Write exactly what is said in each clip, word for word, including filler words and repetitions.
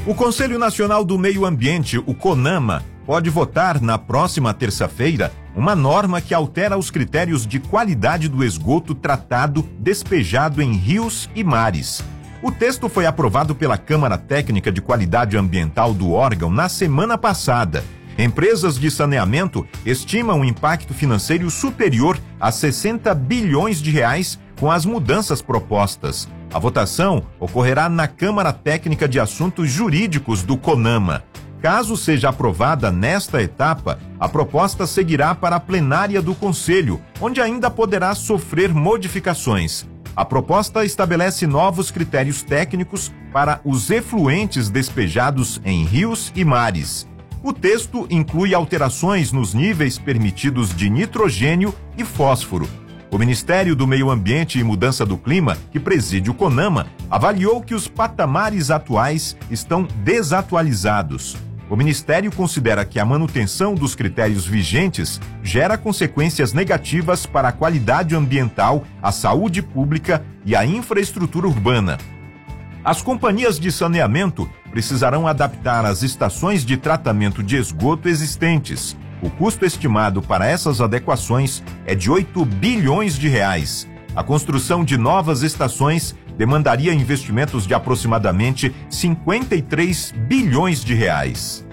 O Conselho Nacional do Meio Ambiente, o CONAMA, pode votar na próxima terça-feira uma norma que altera os critérios de qualidade do esgoto tratado despejado em rios e mares. O texto foi aprovado pela Câmara Técnica de Qualidade Ambiental do órgão na semana passada. Empresas de saneamento estimam um impacto financeiro superior a sessenta bilhões de reais com as mudanças propostas. A votação ocorrerá na Câmara Técnica de Assuntos Jurídicos do CONAMA. Caso seja aprovada nesta etapa, a proposta seguirá para a plenária do Conselho, onde ainda poderá sofrer modificações. A proposta estabelece novos critérios técnicos para os efluentes despejados em rios e mares. O texto inclui alterações nos níveis permitidos de nitrogênio e fósforo. O Ministério do Meio Ambiente e Mudança do Clima, que preside o CONAMA, avaliou que os patamares atuais estão desatualizados. O Ministério considera que a manutenção dos critérios vigentes gera consequências negativas para a qualidade ambiental, a saúde pública e a infraestrutura urbana. As companhias de saneamento precisarão adaptar as estações de tratamento de esgoto existentes. O custo estimado para essas adequações é de oito bilhões de reais. A construção de novas estações demandaria investimentos de aproximadamente cinquenta e três bilhões de reais.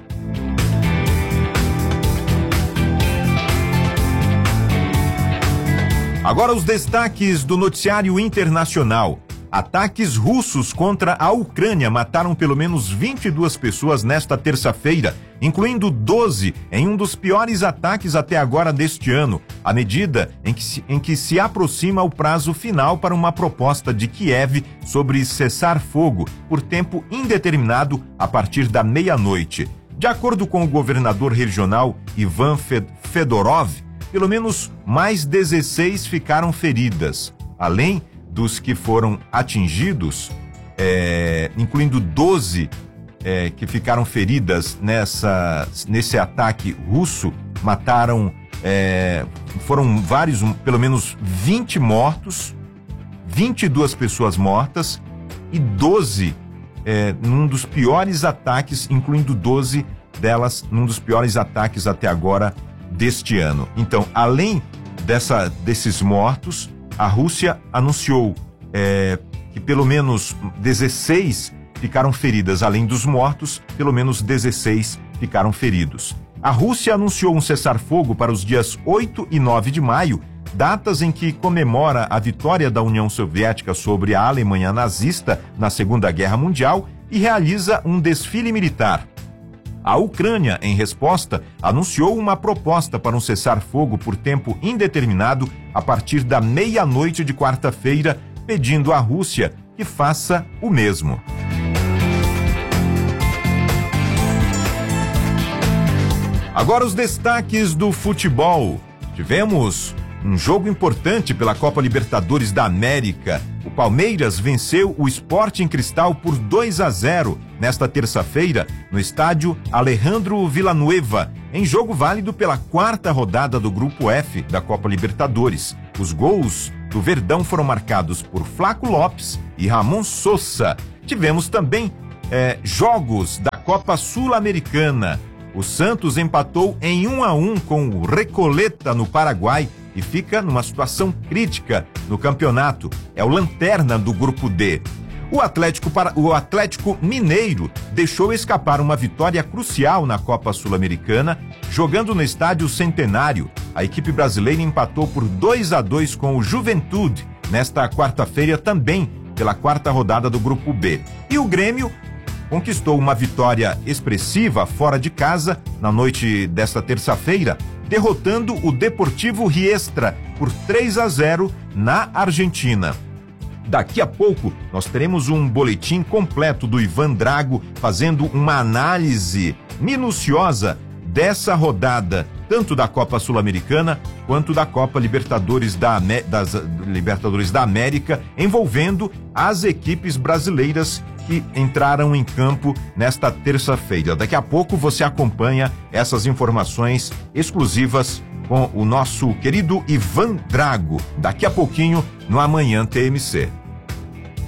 Agora os destaques do noticiário internacional. Ataques russos contra a Ucrânia mataram pelo menos vinte e duas pessoas nesta terça-feira, incluindo doze em um dos piores ataques até agora deste ano, à medida em que, se, em que se aproxima o prazo final para uma proposta de Kiev sobre cessar fogo por tempo indeterminado a partir da meia-noite. De acordo com o governador regional Ivan Fedorov, pelo menos mais dezesseis ficaram feridas, além dos que foram atingidos, é, incluindo doze é, que ficaram feridas nessa, nesse ataque russo, mataram, é, foram vários, um, pelo menos vinte mortos, vinte e duas pessoas mortas e doze é, num dos piores ataques, incluindo doze delas num dos piores ataques até agora deste ano. Então, além dessa, desses mortos, a Rússia anunciou é, que pelo menos dezesseis ficaram feridas. Além dos mortos, pelo menos dezesseis ficaram feridos. A Rússia anunciou um cessar-fogo para os dias oito e nove de maio, datas em que comemora a vitória da União Soviética sobre a Alemanha nazista na Segunda Guerra Mundial e realiza um desfile militar. A Ucrânia, em resposta, anunciou uma proposta para um cessar-fogo por tempo indeterminado a partir da meia-noite de quarta-feira, pedindo à Rússia que faça o mesmo. Agora os destaques do futebol. Tivemos um jogo importante pela Copa Libertadores da América. O Palmeiras venceu o Sporting Cristal por dois a zero nesta terça-feira no estádio Alejandro Villanueva, em jogo válido pela quarta rodada do Grupo F da Copa Libertadores. Os gols do Verdão foram marcados por Flaco Lopes e Ramon Sosa. Tivemos também eh, jogos da Copa Sul-Americana. O Santos empatou em um a um com o Recoleta no Paraguai e fica numa situação crítica no campeonato. É o lanterna do Grupo D. O Atlético, para, o Atlético Mineiro deixou escapar uma vitória crucial na Copa Sul-Americana, jogando no Estádio Centenário. A equipe brasileira empatou por dois a dois com o Juventude nesta quarta-feira, também pela quarta rodada do Grupo B. E o Grêmio conquistou uma vitória expressiva fora de casa na noite desta terça-feira, derrotando o Deportivo Riestra por três a zero na Argentina. Daqui a pouco nós teremos um boletim completo do Ivan Drago fazendo uma análise minuciosa dessa rodada, tanto da Copa Sul-Americana quanto da Copa Libertadores da, das Libertadores da América, envolvendo as equipes brasileiras que entraram em campo nesta terça-feira. Daqui a pouco você acompanha essas informações exclusivas com o nosso querido Ivan Drago, daqui a pouquinho no Amanhã T M C.